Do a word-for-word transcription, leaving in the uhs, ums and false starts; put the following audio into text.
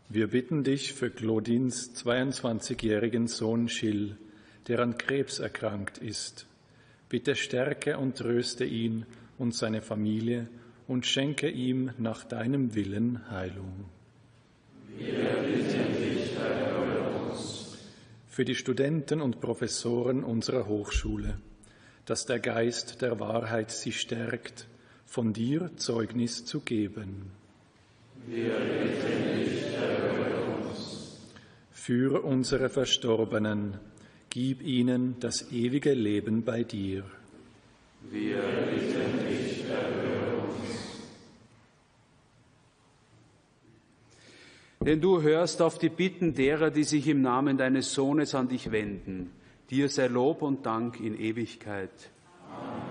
Wir bitten dich für Claudins zweiundzwanzigjährigen Sohn Gilles, der an Krebs erkrankt ist. Bitte stärke und tröste ihn und seine Familie und schenke ihm nach deinem Willen Heilung. Wir bitten dich, erhöre uns. Für die Studenten und Professoren unserer Hochschule, dass der Geist der Wahrheit sie stärkt, von dir Zeugnis zu geben. Wir bitten dich, erhöre uns. Für unsere Verstorbenen, gib ihnen das ewige Leben bei dir. Wir bitten dich, erhöre uns. Denn du hörst auf die Bitten derer, die sich im Namen deines Sohnes an dich wenden. Dir sei Lob und Dank in Ewigkeit. Amen.